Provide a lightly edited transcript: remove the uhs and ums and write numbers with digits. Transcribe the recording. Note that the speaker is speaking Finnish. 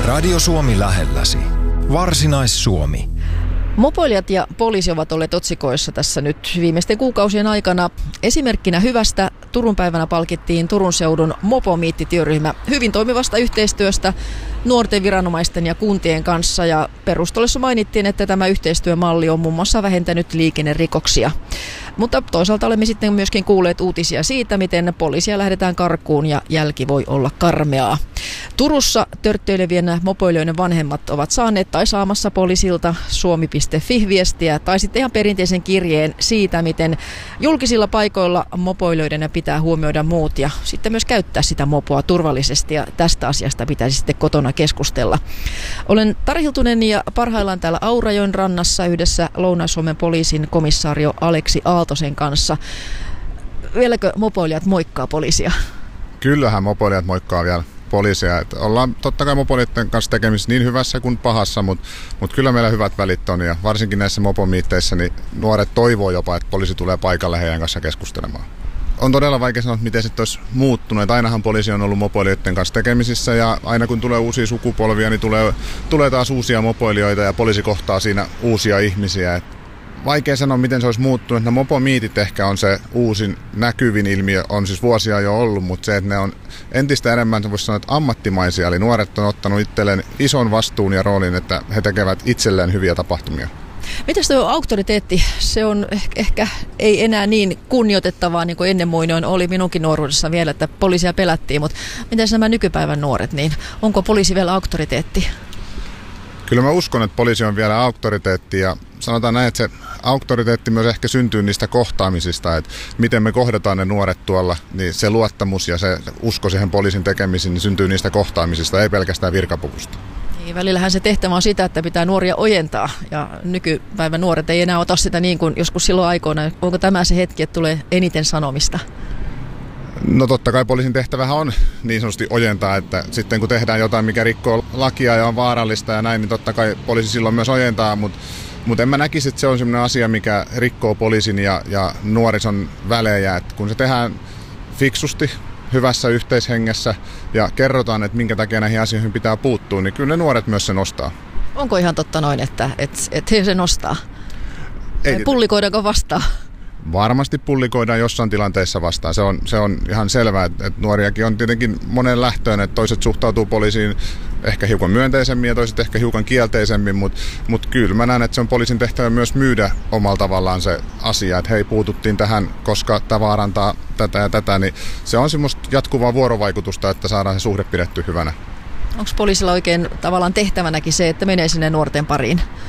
Radio Suomi lähelläsi. Varsinais-Suomi. Mopoilijat ja poliisi ovat olleet otsikoissa tässä nyt viimeisten kuukausien aikana. Esimerkkinä hyvästä Turun päivänä palkittiin Turun seudun Mopomiitti-työryhmä hyvin toimivasta yhteistyöstä nuorten viranomaisten ja kuntien kanssa. Ja perustelussa mainittiin, että tämä yhteistyömalli on muun muassa vähentänyt liikennerikoksia. Mutta toisaalta olemme sitten myöskin kuulleet uutisia siitä, miten poliisia lähdetään karkuun ja jälki voi olla karmeaa. Turussa törttöilevien mopoilijoiden vanhemmat ovat saaneet tai saamassa poliisilta suomi.fi-viestiä tai sitten ihan perinteisen kirjeen siitä, miten julkisilla paikoilla mopoilijoiden pitää huomioida muut ja sitten myös käyttää sitä mopoa turvallisesti, ja tästä asiasta pitäisi sitten kotona keskustella. Olen Tari Hiltunen ja parhaillaan täällä Aurajoen rannassa yhdessä Lounais-Suomen poliisin komissaario Aleksi Aaltosen kanssa. Vieläkö mopoilijat moikkaa poliisia? Kyllähän mopoilijat moikkaa vielä poliisia. Että ollaan totta kai mopoilijoiden kanssa tekemisissä niin hyvässä kuin pahassa, mutta kyllä meillä hyvät välit on, ja varsinkin näissä mopomiitteissä niin nuoret toivoo jopa, että poliisi tulee paikalle heidän kanssa keskustelemaan. On todella vaikea sanoa, miten se olisi muuttunut. Ainahan poliisi on ollut mopoilijoiden kanssa tekemisissä, ja aina kun tulee uusia sukupolvia, niin tulee taas uusia mopoilijoita ja poliisi kohtaa siinä uusia ihmisiä. Vaikea sanoa, miten se olisi muuttunut. No, mopomiitit ehkä on se uusin näkyvin ilmiö, on siis vuosia jo ollut, mutta se, että ne on entistä enemmän, voisi sanoa, että ammattimaisia. Eli nuoret on ottanut itselleen ison vastuun ja roolin, että he tekevät itselleen hyviä tapahtumia. Mitäs tuo auktoriteetti? Se on ehkä ei enää niin kunnioitettavaa niin kuin ennen muinoin oli minunkin nuoruudessa vielä, että poliisia pelättiin, mutta mitäs nämä nykypäivän nuoret, niin onko poliisi vielä auktoriteetti? Kyllä mä uskon, että poliisi on vielä auktoriteetti, ja sanotaan näin, että se auktoriteetti myös ehkä syntyy niistä kohtaamisista, että miten me kohdataan ne nuoret tuolla, niin se luottamus ja se usko siihen poliisin tekemisiin niin syntyy niistä kohtaamisista, ei pelkästään virkapuvusta. Niin, välillähän se tehtävä on sitä, että pitää nuoria ojentaa, ja nykypäivän nuoret ei enää ota sitä niin kuin joskus silloin aikoina. Onko tämä se hetki, että tulee eniten sanomista? No totta kai poliisin tehtävähän on niin sanotusti ojentaa, että sitten kun tehdään jotain, mikä rikkoo lakia ja on vaarallista ja näin, niin totta kai poliisi silloin myös ojentaa, mutta en mä näkisi, että se on sellainen asia, mikä rikkoo poliisin ja nuorison välejä. Että kun se tehdään fiksusti, hyvässä yhteishengessä ja kerrotaan, että minkä takia näihin asioihin pitää puuttua, niin kyllä ne nuoret myös se nostaa. Onko ihan totta noin, että he se nostaa? Ei, pullikoidaanko vastaan? Varmasti pullikoidaan jossain tilanteessa vastaan. Se on ihan selvää, että nuoriakin on tietenkin monen lähtöön, että toiset suhtautuu poliisiin ehkä hiukan myönteisemmin ja toiset ehkä hiukan kielteisemmin, mutta kyllä mä näen, että se on poliisin tehtävä myös myydä omalla tavallaan se asia, että hei, puututtiin tähän, koska tämä vaarantaa tätä ja tätä, niin se on semmoista jatkuvaa vuorovaikutusta, että saadaan se suhde pidetty hyvänä. Onko poliisilla oikein tavallaan tehtävänäkin se, että menee sinne nuorten pariin?